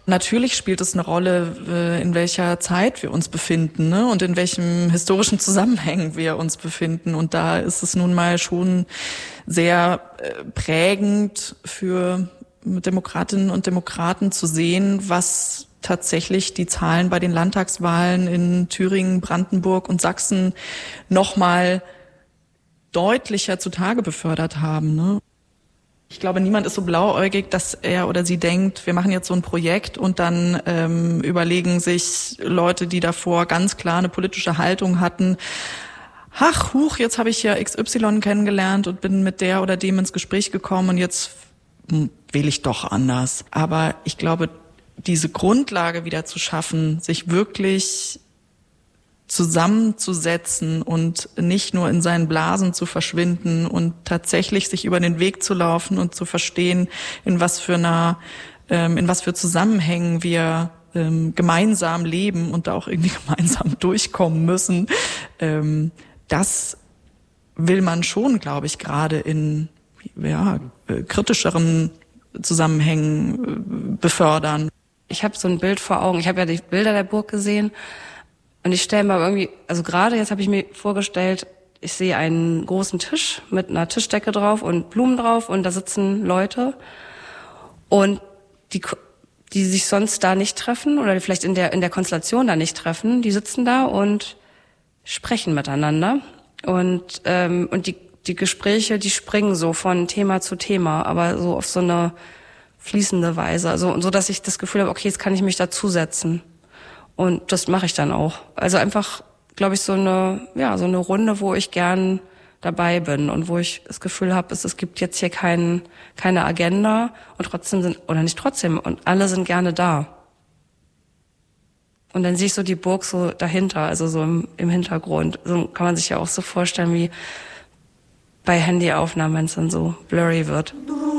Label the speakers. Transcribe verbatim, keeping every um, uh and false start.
Speaker 1: Natürlich spielt es eine Rolle, in welcher Zeit wir uns befinden, ne? Und in welchem historischen Zusammenhang wir uns befinden. Und da ist es nun mal schon sehr prägend für Demokratinnen und Demokraten zu sehen, was tatsächlich die Zahlen bei den Landtagswahlen in Thüringen, Brandenburg und Sachsen nochmal deutlicher zutage befördert haben, ne? Ich glaube, niemand ist so blauäugig, dass er oder sie denkt, wir machen jetzt so ein Projekt und dann ähm, überlegen sich Leute, die davor ganz klar eine politische Haltung hatten, ach, huch, jetzt habe ich ja X Y kennengelernt und bin mit der oder dem ins Gespräch gekommen und jetzt hm, wähle ich doch anders. Aber ich glaube, diese Grundlage wieder zu schaffen, sich wirklich zusammenzusetzen und nicht nur in seinen Blasen zu verschwinden und tatsächlich sich über den Weg zu laufen und zu verstehen, in was für einer, ähm, in was für Zusammenhängen wir ähm, gemeinsam leben und da auch irgendwie gemeinsam durchkommen müssen. Ähm, das will man schon, glaube ich, gerade in ja, kritischeren Zusammenhängen äh, befördern.
Speaker 2: Ich habe so ein Bild vor Augen. Ich habe ja die Bilder der Burg gesehen. Und ich stelle mir irgendwie, also gerade jetzt habe ich mir vorgestellt, ich sehe einen großen Tisch mit einer Tischdecke drauf und Blumen drauf und da sitzen Leute und die, die sich sonst da nicht treffen oder die vielleicht in der in der Konstellation da nicht treffen, die sitzen da und sprechen miteinander und ähm, und die die Gespräche, die springen so von Thema zu Thema, aber so auf so eine fließende Weise, also so, dass ich das Gefühl habe, okay, jetzt kann ich mich dazusetzen. Und das mache ich dann auch. Also einfach, glaube ich, so eine, ja, so eine Runde, wo ich gern dabei bin und wo ich das Gefühl habe, es, es gibt jetzt hier kein, keine Agenda und trotzdem sind, oder nicht trotzdem, und alle sind gerne da. Und dann sehe ich so die Burg so dahinter, also so im, im Hintergrund. So kann man sich ja auch so vorstellen wie bei Handyaufnahmen, wenn es dann so blurry wird.